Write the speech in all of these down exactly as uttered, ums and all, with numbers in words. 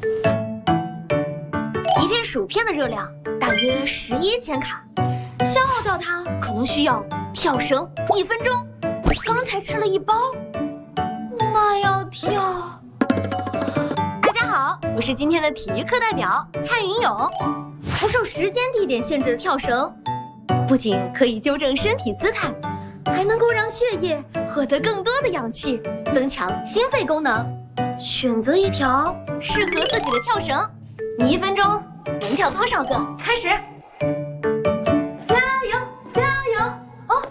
一片薯片的热量大约十一千卡，消耗掉它可能需要跳绳一分钟。刚才吃了一包，那要跳。大家好，我是今天的体育课代表蔡云勇。不受时间地点限制的跳绳，不仅可以纠正身体姿态，还能够让血液获得更多的氧气，增强心肺功能。选择一条适合自己的跳绳，你一分钟能跳多少个？开始！加油，加油！哦，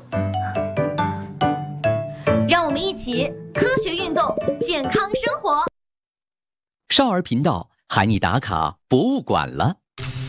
让我们一起科学运动，健康生活。 少儿频道喊你打卡博物馆了。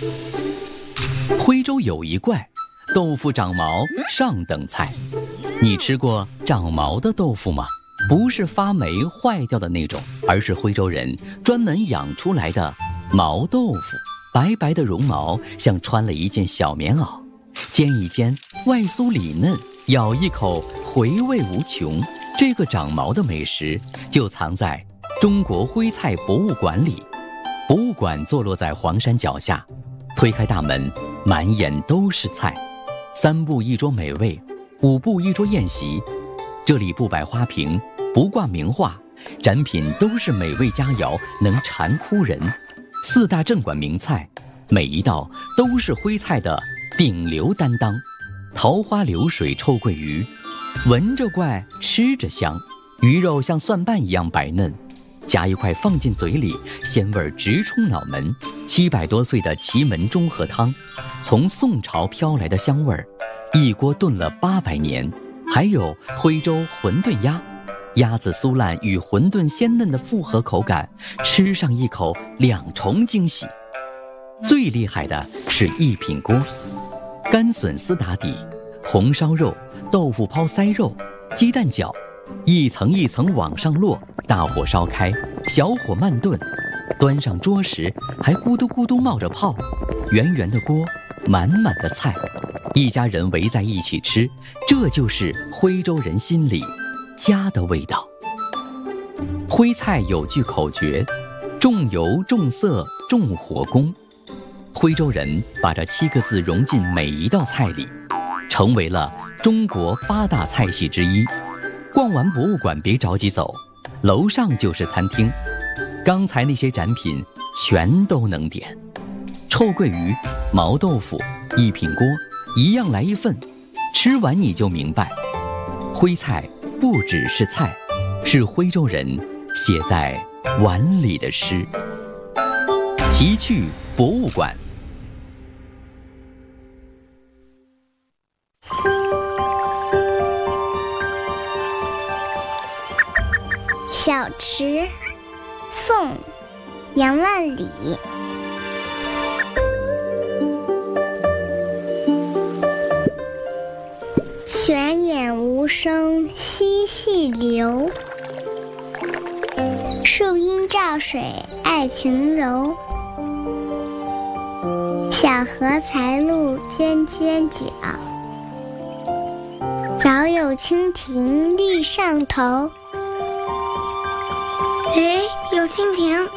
徽州有一怪，豆腐长毛上等菜。你吃过长毛的豆腐吗？不是发霉坏掉的那种，而是徽州人专门养出来的毛豆腐。白白的绒毛像穿了一件小棉袄，煎一煎，外酥里嫩，咬一口回味无穷。这个长毛的美食就藏在中国徽菜博物馆里。博物馆坐落在黄山脚下，推开大门，满眼都是菜。三步一桌美味，五步一桌宴席。这里不摆花瓶，不挂名画，展品都是美味佳肴，能馋哭人。四大镇馆名菜，每一道都是徽菜的顶流担当。桃花流水臭鳜鱼，闻着怪，吃着香，鱼肉像蒜瓣一样白嫩，夹一块放进嘴里，鲜味直冲脑门。七百多岁的祁门中和汤，从宋朝飘来的香味儿，一锅炖了八百年。还有徽州馄饨鸭，鸭子酥烂与馄饨鲜嫩的复合口感，吃上一口两重惊喜。最厉害的是一品锅，干笋丝打底，红烧肉、豆腐泡塞肉、鸡蛋饺，一层一层往上落，大火烧开，小火慢炖，端上桌时还咕嘟咕嘟冒着泡。圆圆的锅，满满的菜，一家人围在一起吃，这就是徽州人心里家的味道。徽菜有句口诀：重油重色重火功。徽州人把这七个字融进每一道菜里，成为了中国八大菜系之一。逛完博物馆别着急走，楼上就是餐厅，刚才那些展品全都能点。臭鳜鱼、毛豆腐、一品锅，一样来一份，吃完你就明白，徽菜不只是菜，是徽州人写在碗里的诗。奇趣博物馆。 小池，宋，杨万里。泉眼无声惜细流，树阴照水爱晴柔。小荷才露尖尖角，早有蜻蜓立上头。 哎，有蜻蜓，